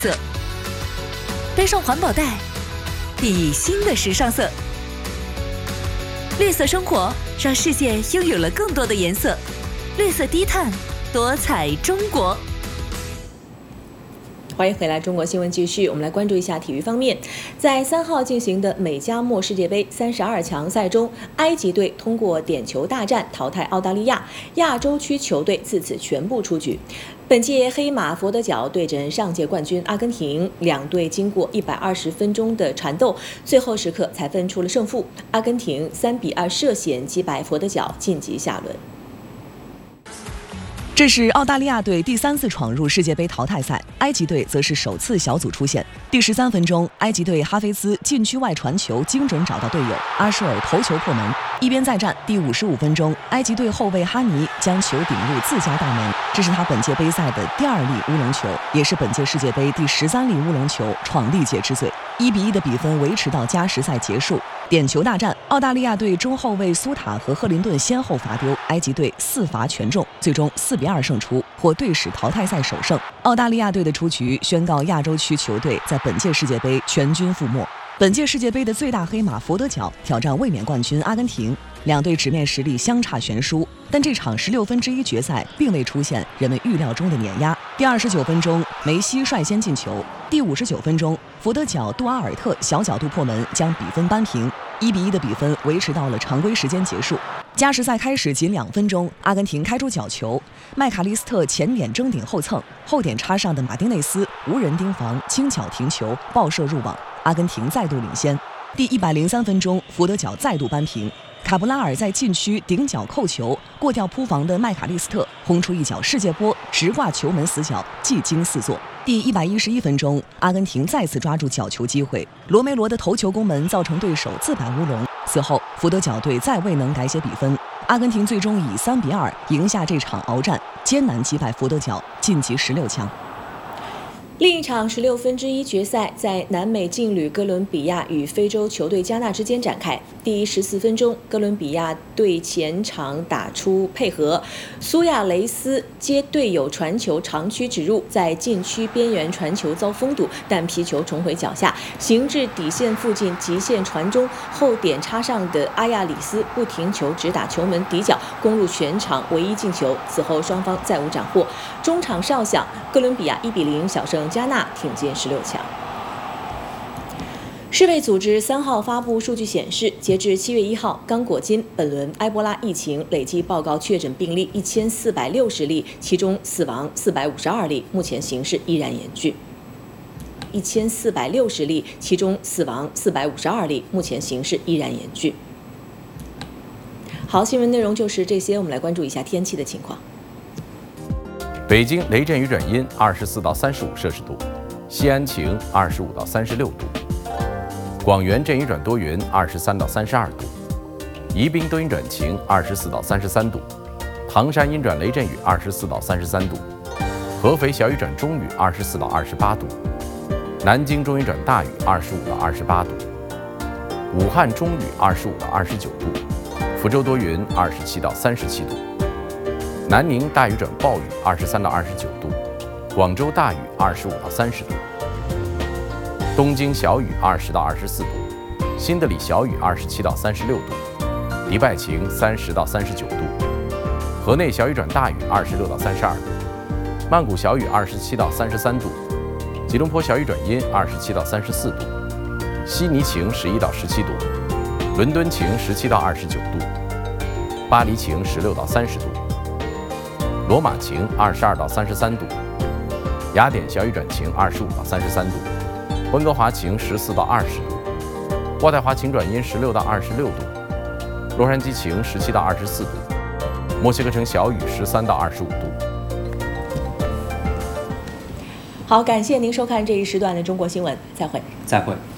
色，背上环保袋，熠熠新的时尚色。绿色生活让世界拥有了更多的颜色，绿色低碳，多彩中国。 欢迎回来，中国新闻继续。我们来关注一下体育方面，在3号进行的美加墨世界杯32强赛中，埃及队通过点球大战淘汰澳大利亚，亚洲区球队自此全部出局。本届黑马佛得角对阵上届冠军阿根廷，两队经过120分钟的缠斗，最后时刻才分出了胜负。阿根廷3-2涉险击败佛得角，晋级下轮。 这是澳大利亚队第3次闯入世界杯淘汰赛，埃及队则是首次小组出线。第13分钟，埃及队哈菲兹禁区外传球精准找到队友，阿舒尔头球破门。一边再战，第55分钟，埃及队后卫哈尼将球顶入自家大门，这是他本届杯赛的第2粒乌龙球，也是本届世界杯第13粒乌龙球，创历届之最。1-1的比分维持到加时赛结束。点球大战，澳大利亚队中后卫苏塔和赫林顿先后罚丢，埃及队4罚全中，最终4-2胜出，获队史淘汰赛首胜。澳大利亚队的出局宣告亚洲区球队在本届世界杯全军覆没。本届世界杯的最大黑马佛得角挑战卫冕冠军阿根廷，两队直面实力相差悬殊，但这场16分之一决赛并未出现人们预料中的碾压。第29分钟，梅西率先进球；第59分钟，佛得角杜阿尔特小角度破门将比分扳平，1-1的比分维持到了常规时间结束。加时赛开始仅2分钟，阿根廷开出角球，麦卡利斯特前点争顶后蹭，后点插上的马丁内斯无人盯防，轻巧停球，爆射入网，阿根廷再度领先。第103分钟，佛得角再度扳平，卡布拉尔在禁区顶角扣球，过掉扑防的麦卡利斯特轰出一脚世界波，直挂球门死角，技惊四座。第111分钟，阿根廷再次抓住角球机会，罗梅罗的头球攻门造成对手自摆乌龙。此后，佛得角队再未能改写比分，阿根廷最终以3-2赢下这场鏖战，艰难击败佛得角，晋级16强。 另一场16分之一决赛在南美劲旅哥伦比亚与非洲球队加纳之间展开。第14分钟，哥伦比亚队前场打出配合，苏亚雷斯接队友传球长驱直入，在禁区边缘传球遭封堵，但皮球重回脚下，行至底线附近极限传中，后点插上的阿亚里斯不停球直打球门底角，攻入全场唯一进球。此后双方再无斩获。中场哨响，哥伦比亚1-0小胜加纳，挺进16强。世卫组织3号发布数据显示，截至7月1号，刚果金本轮埃博拉疫情累计报告确诊病例1460例，其中死亡452例，目前形势依然严峻。1460例，其中死亡452例，目前形势依然严峻。好，新闻内容就是这些，我们来关注一下天气的情况。 北京雷阵雨转阴，24到35摄氏度；西安晴，25到36度；广元阵雨转多云，23到32度；宜宾多云转晴，24到33度；唐山阴转雷阵雨，24到33度；合肥小雨转中雨，24到28度；南京中雨转大雨，25到28度；武汉中雨，25到29度；福州多云，27到37度。南宁大雨转暴雨，23到29度；广州大雨，25到30度；东京小雨，20到24度；新德里小雨，27到36度；迪拜晴，30到39度；河内小雨转大雨，26到32度；曼谷小雨，27到33度；吉隆坡小雨转阴，27到34度；悉尼晴，11到17度；伦敦晴，17到29度；巴黎晴，16到30度。罗马晴22到33度，雅典小雨转晴25到33度，温哥华晴14到20度，渥太华晴转阴16到26度，洛杉矶晴17到24度，墨西哥城小雨13到25度。 好，感谢您收看这一时段的中国新闻，再会。 再会。